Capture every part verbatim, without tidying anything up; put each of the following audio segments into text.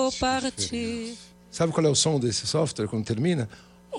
faut partir. Sabe qual é o som desse software quando termina?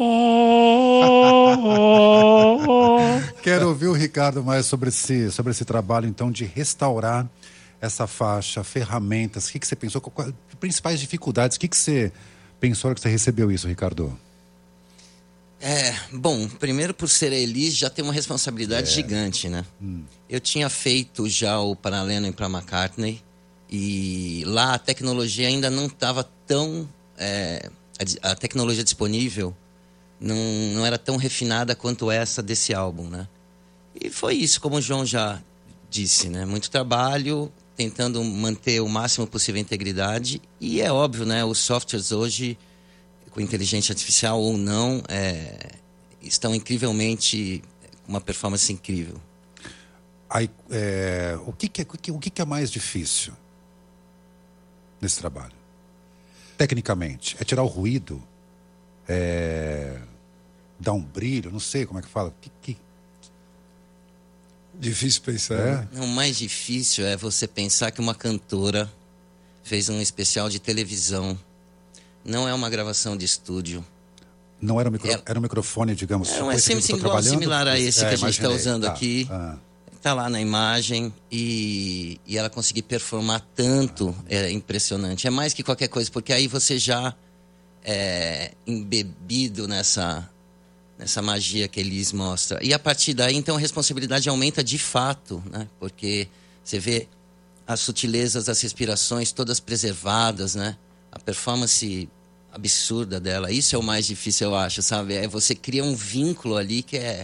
Quero ouvir o Ricardo mais sobre esse, sobre esse trabalho, então, de restaurar essa faixa, ferramentas. O que, que você pensou? Quais as principais dificuldades? O que, que você pensou que você recebeu isso, Ricardo? É, bom, primeiro por ser a Elis já tem uma responsabilidade é. gigante, né? Hum. Eu tinha feito já o Para Lennon e para McCartney e lá a tecnologia ainda não estava tão... É, a, a tecnologia disponível não, não era tão refinada quanto essa desse álbum, né? E foi isso, como o João já disse, né? Muito trabalho, tentando manter o máximo possível a integridade e é óbvio, né? Os softwares hoje... com inteligência artificial ou não, é, estão incrivelmente com uma performance incrível. Aí, é, o que, que, é, o que, que é mais difícil nesse trabalho? Tecnicamente, é tirar o ruído, é, dar um brilho, não sei como é que fala. Que, que... Difícil pensar. É? Né? O mais difícil é você pensar que uma cantora fez um especial de televisão. Não é uma gravação de estúdio. Não era um, micro... é... era um microfone, digamos... É um S M igual, similar a esse é, que a gente está usando tá. aqui. Ah. Está lá na imagem e, e ela conseguir performar tanto ah. é impressionante. É mais que qualquer coisa, porque aí você já é embebido nessa, nessa magia que Elis mostra. E a partir daí, então, a responsabilidade aumenta de fato, né? Porque você vê as sutilezas das respirações todas preservadas, né? A performance absurda dela, isso é o mais difícil, eu acho, sabe? É você cria um vínculo ali que é,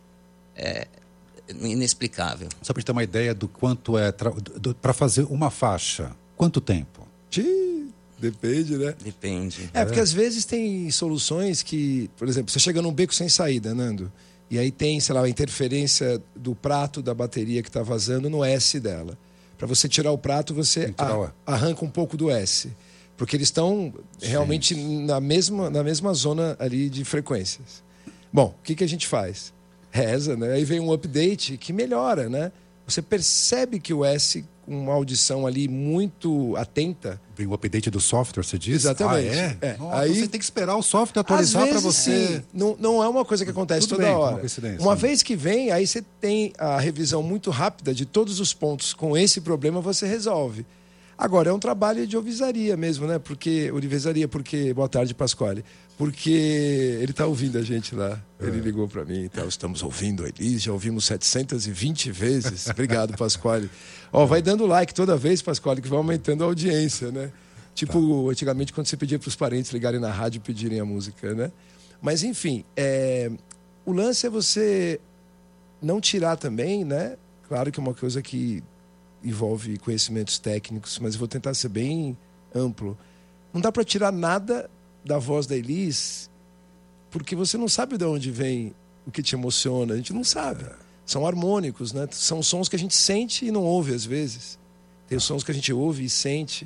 é inexplicável. Só para gente ter uma ideia do quanto é para fazer uma faixa, quanto tempo? Sim, depende, né? Depende. É, porque às vezes tem soluções que, por exemplo, você chega num beco sem saída, Nando, e aí tem, sei lá, a interferência do prato da bateria que está vazando no S dela. Para você tirar o prato, você a, arranca um pouco do S. Porque eles estão realmente na mesma, na mesma zona ali de frequências. Bom, o que, que a gente faz? Reza, né? Aí vem um update que melhora, né? Você percebe que o S, com uma audição ali muito atenta... Vem o update do software, você diz? Exatamente. Ah, é? é. Nossa, aí, você tem que esperar o software atualizar para você... Sim. Não, não é uma coisa que acontece Tudo toda bem, hora. Uma, uma vez que vem, aí você tem a revisão muito rápida de todos os pontos. Com esse problema você resolve. Agora, é um trabalho de ouvisaria mesmo, né? Porque, ouvisaria, porque... Boa tarde, Pasquale. Porque ele está ouvindo a gente lá. Ele ligou para mim e tal. Estamos ouvindo a Elis, já ouvimos setecentas e vinte vezes. Obrigado, Pasquale. Ó, vai dando like toda vez, Pasquale, que vai aumentando a audiência, né? Tipo, tá. Antigamente, quando você pedia para os parentes ligarem na rádio e pedirem a música, né? Mas, enfim, é... o lance é você não tirar também, né? Claro que é uma coisa que envolve conhecimentos técnicos, mas eu vou tentar ser bem amplo. Não dá para tirar nada da voz da Elis, porque você não sabe de onde vem o que te emociona. A gente não sabe. São harmônicos, né? São sons que a gente sente e não ouve às vezes. Tem os sons que a gente ouve e sente.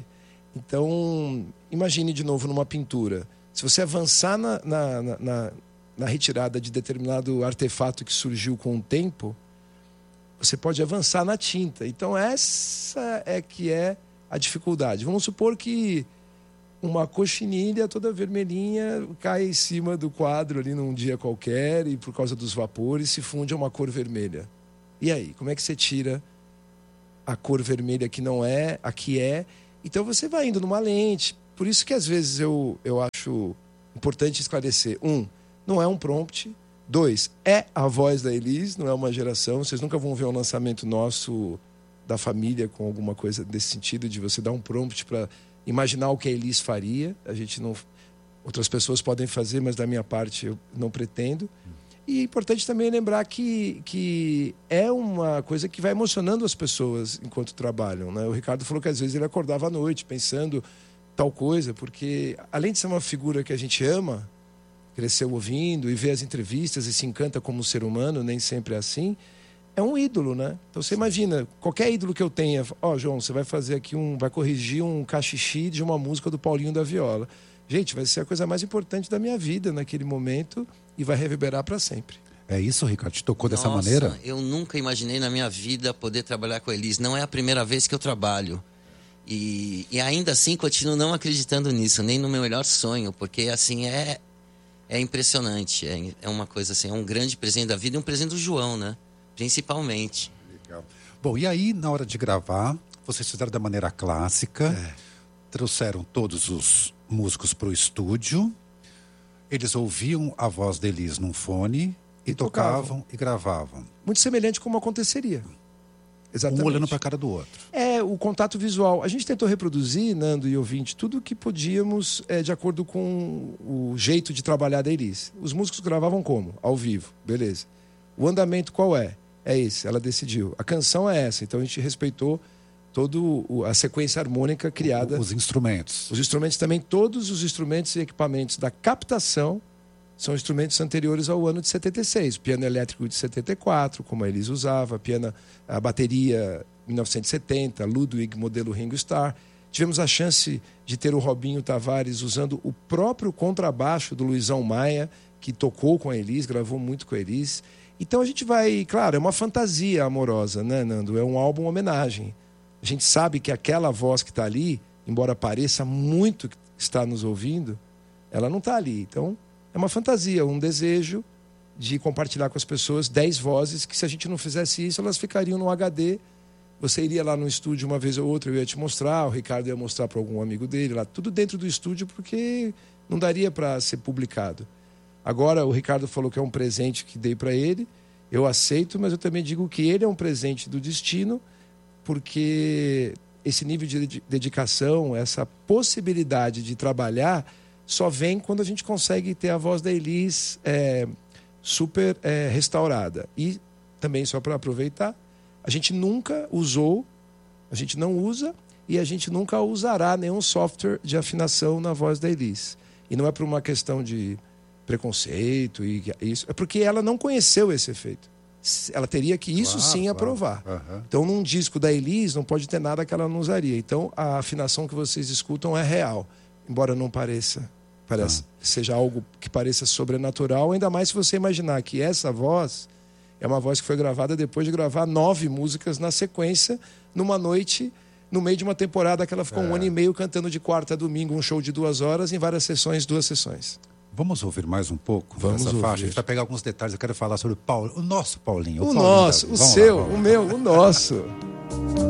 Então, imagine de novo numa pintura. Se você avançar na, na, na, na retirada de determinado artefato que surgiu com o tempo, você pode avançar na tinta. Então, essa é que é a dificuldade. Vamos supor que uma coxinilha toda vermelhinha cai em cima do quadro ali num dia qualquer e por causa dos vapores se funde a uma cor vermelha. E aí, como é que você tira a cor vermelha que não é, a que é? Então você vai indo numa lente. Por isso que às vezes eu, eu acho importante esclarecer. Um, não é um prompt. Dois, é a voz da Elis, não é uma geração. Vocês nunca vão ver um lançamento nosso da família com alguma coisa desse sentido, de você dar um prompt para imaginar o que a Elis faria. A gente não... Outras pessoas podem fazer, mas da minha parte eu não pretendo. E é importante também lembrar que, que é uma coisa que vai emocionando as pessoas enquanto trabalham, né? O Ricardo falou que às vezes ele acordava à noite pensando tal coisa, porque além de ser uma figura que a gente ama, cresceu ouvindo e vê as entrevistas e se encanta como ser humano, nem sempre é assim, é um ídolo, né? Então você imagina, qualquer ídolo que eu tenha, ó, oh, João, você vai fazer aqui um, vai corrigir um cachixi de uma música do Paulinho da Viola. Gente, vai ser a coisa mais importante da minha vida naquele momento e vai reverberar para sempre. É isso, Ricardo? Te tocou Nossa, dessa maneira? Eu nunca imaginei na minha vida poder trabalhar com a Elis. Não é a primeira vez que eu trabalho. E, e ainda assim continuo não acreditando nisso, nem no meu melhor sonho, porque assim é, é impressionante. É, é uma coisa assim, é um grande presente da vida e um presente do João, né? Principalmente. Legal. Bom, e aí na hora de gravar, vocês fizeram da maneira clássica, é. trouxeram todos os músicos para o estúdio, eles ouviam a voz da Elis num fone e, e tocavam, tocavam e gravavam. Muito semelhante como aconteceria. Exatamente. Um olhando para a cara do outro. É, o contato visual. A gente tentou reproduzir, Nando e ouvinte, tudo o que podíamos é, de acordo com o jeito de trabalhar da Elis. Os músicos gravavam como? Ao vivo, beleza. O andamento qual é? É esse, ela decidiu. A canção é essa, então a gente respeitou toda a sequência harmônica criada. Os instrumentos. Os instrumentos também, todos os instrumentos e equipamentos da captação são instrumentos anteriores ao ano de setenta e seis. Piano elétrico de setenta e quatro, como a Elis usava, piano, a bateria mil novecentos e setenta, Ludwig, modelo Ringo Starr. Tivemos a chance de ter o Robinho Tavares usando o próprio contrabaixo do Luizão Maia, que tocou com a Elis, gravou muito com a Elis. Então a gente vai, claro, é uma fantasia amorosa, né, Nando? É um álbum homenagem. A gente sabe que aquela voz que está ali, embora pareça muito que está nos ouvindo, ela não está ali. Então é uma fantasia, um desejo de compartilhar com as pessoas dez vozes que, se a gente não fizesse isso, elas ficariam no H D. Você iria lá no estúdio uma vez ou outra, eu ia te mostrar, o Ricardo ia mostrar para algum amigo dele, lá tudo dentro do estúdio, porque não daria para ser publicado. Agora, o Ricardo falou que é um presente que dei para ele, eu aceito, mas eu também digo que ele é um presente do destino, porque esse nível de dedicação, essa possibilidade de trabalhar, só vem quando a gente consegue ter a voz da Elis é, super é, restaurada. E também, só para aproveitar, a gente nunca usou, a gente não usa e a gente nunca usará nenhum software de afinação na voz da Elis. E não é por uma questão de preconceito e isso, é porque ela não conheceu esse efeito. Ela teria que isso claro, sim aprovar. Claro. Uhum. Então, num disco da Elis não pode ter nada que ela não usaria. Então, a afinação que vocês escutam é real, embora não pareça, pareça uhum. seja algo que pareça sobrenatural, ainda mais se você imaginar que essa voz é uma voz que foi gravada depois de gravar nove músicas na sequência, numa noite, no meio de uma temporada que ela ficou é. um ano e meio cantando de quarta a domingo, um show de duas horas, em várias sessões, duas sessões. Vamos ouvir mais um pouco Vamos dessa ouvir. faixa? A gente vai pegar alguns detalhes. Eu quero falar sobre o Paulo, o nosso Paulinho. O, o nosso, Davi. o Vamos seu, lá, o meu, o nosso.